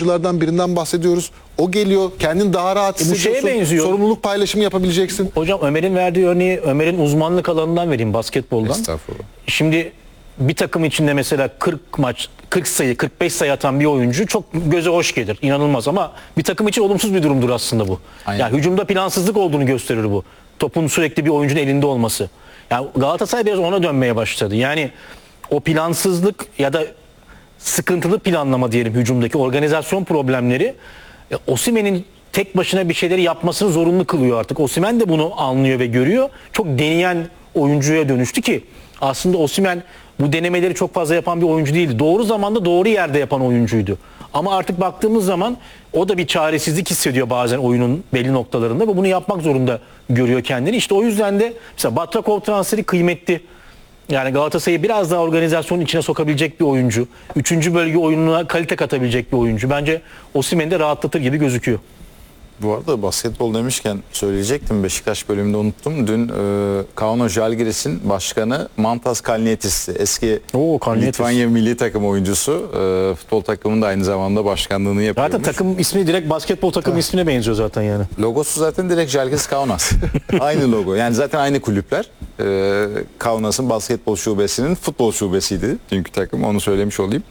oyunculardan birinden bahsediyoruz. O geliyor, kendini daha rahat bu şeye hissediyorsun. benziyor. Sorumluluk paylaşımı yapabileceksin. Hocam Ömer'in verdiği örneği Ömer'in uzmanlık alanından vereyim, basketboldan. Estağfurullah. Şimdi bir takım içinde mesela 40 maç, 40 sayı, 45 sayı atan bir oyuncu çok göze hoş gelir. İnanılmaz ama bir takım için olumsuz bir durumdur aslında bu. Aynen. Yani hücumda plansızlık olduğunu gösterir bu. Topun sürekli bir oyuncunun elinde olması. Yani Galatasaray biraz ona dönmeye başladı. Yani o plansızlık ya da sıkıntılı planlama diyelim, hücumdaki organizasyon problemleri Osimhen'in tek başına bir şeyleri yapmasını zorunlu kılıyor artık. Osimhen de bunu anlıyor ve görüyor. Çok deneyen oyuncuya dönüştü ki aslında Osimhen bu denemeleri çok fazla yapan bir oyuncu değildi. Doğru zamanda doğru yerde yapan oyuncuydu. Ama artık baktığımız zaman o da bir çaresizlik hissediyor bazen oyunun belli noktalarında ve bunu yapmak zorunda görüyor kendini. İşte o yüzden de mesela Batrakov transferi kıymetli. Yani Galatasaray'ı biraz daha organizasyonun içine sokabilecek bir oyuncu. Üçüncü bölge oyununa kalite katabilecek bir oyuncu. Bence Osimhen'i de rahatlatır gibi gözüküyor. Bu arada basketbol demişken söyleyecektim, Beşiktaş bölümünde unuttum. Dün Kauno Žalgiris'in başkanı Mantas Kalnietis'ti. Eski Kalnietis. Litvanya milli takım oyuncusu. Futbol takımının da aynı zamanda başkanlığını yapıyormuş. Zaten takım ismi direkt basketbol takım ismine benziyor zaten yani. Logosu zaten direkt Žalgiris Kaunas. Aynı logo. Yani zaten aynı kulüpler. Kaunas'ın basketbol şubesinin futbol şubesiydi dünkü takım. Onu söylemiş olayım.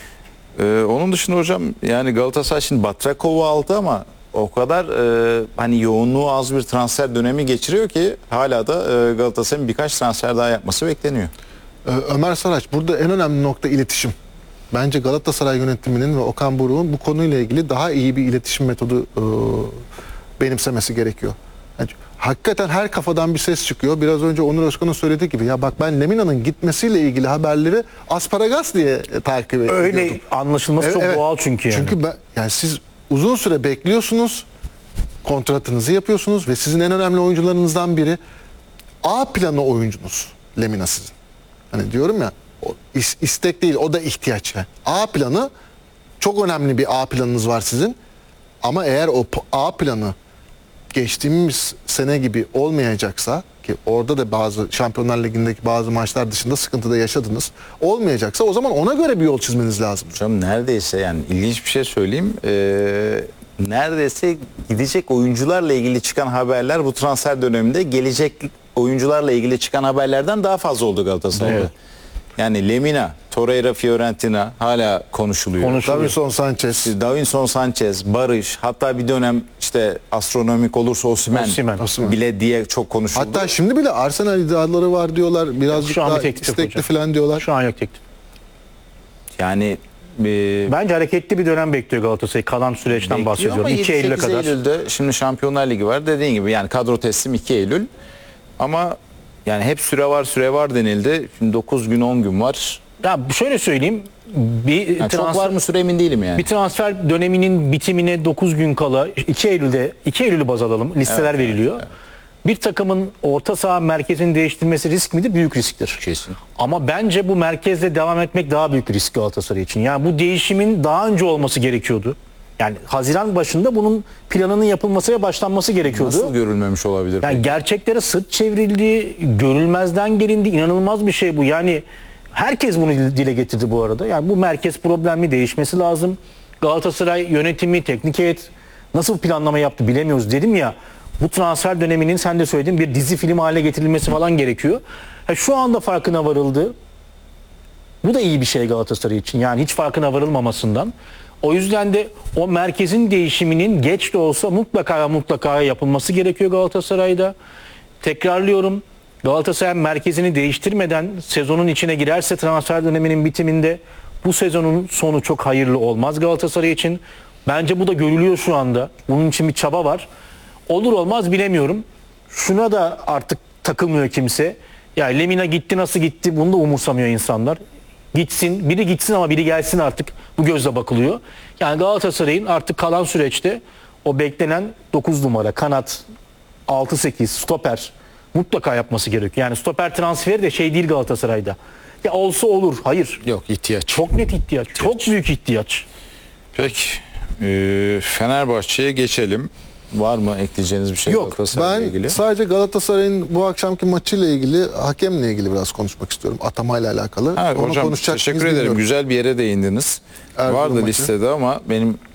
Onun dışında hocam yani Galatasaray şimdi Batrakov'u aldı ama o kadar hani yoğunluğu az bir transfer dönemi geçiriyor ki hala da Galatasaray'ın birkaç transfer daha yapması bekleniyor. Ömer Saraç, burada en önemli nokta iletişim. Bence Galatasaray yönetiminin ve Okan Buruk'un bu konuyla ilgili daha iyi bir iletişim metodu benimsemesi gerekiyor. Yani hakikaten her kafadan bir ses çıkıyor. Biraz önce Onur Özkan'ın söylediği gibi ya bak ben Lemina'nın gitmesiyle ilgili haberleri asparagas diye takip ediyordum. Öyle anlaşılması çok doğal çünkü yani. Çünkü yani siz uzun süre bekliyorsunuz, kontratınızı yapıyorsunuz ve sizin en önemli oyuncularınızdan biri A planı oyuncunuz Lemina sizin. Hani diyorum ya istek değil, o da ihtiyaç. A planı çok önemli, bir A planınız var sizin. Ama eğer o A planı geçtiğimiz sene gibi olmayacaksa, ki orada da bazı Şampiyonlar Ligi'ndeki bazı maçlar dışında sıkıntıda yaşadınız, olmayacaksa o zaman ona göre bir yol çizmeniz lazım. Hocam neredeyse yani ilginç bir şey söyleyeyim. Neredeyse gidecek oyuncularla ilgili çıkan haberler bu transfer döneminde gelecek oyuncularla ilgili çıkan haberlerden daha fazla oldu Galatasaray'da. Evet. Yani Lemina, Torreira, Fiorentina hala konuşuluyor. Davinson Sanchez. Davinson Sanchez, Barış, hatta bir dönem işte astronomik olursa Osimhen bile diye çok konuşuldu. Hatta şimdi bile Arsenal iddiaları var diyorlar. Birazcık Şu an daha bir teklif istekli hocam. falan diyorlar. Şu an yok teklif. Yani Bence hareketli bir dönem bekliyor Galatasaray. Kalan süreçten bahsediyorum. 2 Eylül'e kadar. Eylül'de şimdi Şampiyonlar Ligi var. Dediğin gibi yani kadro teslim 2 Eylül. Ama yani hep süre var denildi. Şimdi 9 gün 10 gün var. Ya şöyle söyleyeyim. Yani çok var mı süre emin değilim yani. Bir transfer döneminin bitimine 9 gün kala 2 Eylül'ü baz alalım. Listeler veriliyor. Evet. Bir takımın orta saha merkezini değiştirmesi risk midir? Büyük risktir. Kesin. Ama bence bu merkezle devam etmek daha büyük bir risk Galatasaray için. Yani bu değişimin daha önce olması gerekiyordu. Yani Haziran başında bunun planının yapılması ve başlanması gerekiyordu. Nasıl görülmemiş olabilir? Yani gerçeklere sırt çevrildi, görülmezden gelindi. İnanılmaz bir şey bu. Yani herkes bunu dile getirdi bu arada. Yani bu merkez problemi değişmesi lazım. Galatasaray yönetimi, teknik heyet nasıl bir planlama yaptı bilemiyoruz. Dedim ya, bu transfer döneminin sen de söylediğin bir dizi film haline getirilmesi falan gerekiyor. Şu anda farkına varıldı. Bu da iyi bir şey Galatasaray için. Yani hiç farkına varılmamasından. O yüzden de o merkezin değişiminin geç de olsa mutlaka yapılması gerekiyor Galatasaray'da. Tekrarlıyorum. Galatasaray merkezini değiştirmeden sezonun içine girerse transfer döneminin bitiminde bu sezonun sonu çok hayırlı olmaz Galatasaray için. Bence bu da görülüyor şu anda. Bunun için bir çaba var. Olur olmaz bilemiyorum. Şuna da artık takılmıyor kimse. Ya Lemina gitti, nasıl gitti, bunu da umursamıyor insanlar. Gitsin, biri gitsin ama biri gelsin artık. Bu gözle bakılıyor. Yani Galatasaray'ın artık kalan süreçte o beklenen 9 numara, kanat, 6-8, stoper mutlaka yapması gerekiyor. Yani stoper transferi de şey değil Galatasaray'da. Ya olsa olur. Hayır. Yok, ihtiyaç. Çok net ihtiyaç. Çok büyük ihtiyaç. Peki. Fenerbahçe'ye geçelim. Var mı ekleyeceğiniz bir şey? Yok. Ben ilgili? Sadece Galatasaray'ın bu akşamki maçıyla ilgili, hakemle ilgili biraz konuşmak istiyorum. Atamayla alakalı. Ha, onu hocam teşekkür ederim. Güzel bir yere değindiniz. Vardı listede ama benim